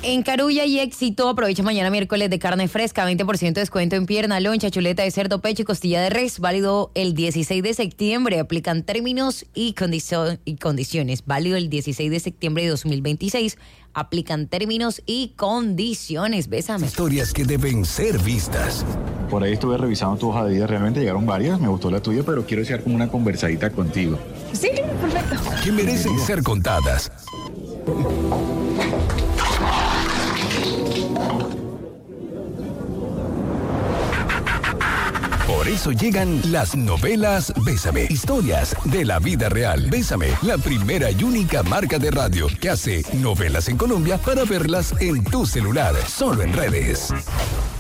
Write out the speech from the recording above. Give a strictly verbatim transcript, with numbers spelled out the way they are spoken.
En Carulla y Éxito, aprovecha mañana miércoles de carne fresca, veinte por ciento de descuento en pierna, loncha, chuleta de cerdo, pecho y costilla de res, válido el dieciséis de septiembre. Aplican términos y, condicio- y condiciones, válido el dieciséis de septiembre de dos mil veintiséis. Aplican términos y condiciones. Bésame. Historias que deben ser vistas. Por ahí estuve revisando tu hoja de vida, realmente llegaron varias, me gustó la tuya, pero quiero hacer como una conversadita contigo. Sí, perfecto. Que merecen ser contadas. Por eso llegan las novelas Bésame. Historias de la vida real. Bésame, la primera y única marca de radio que hace novelas en Colombia para verlas en tu celular, solo en redes.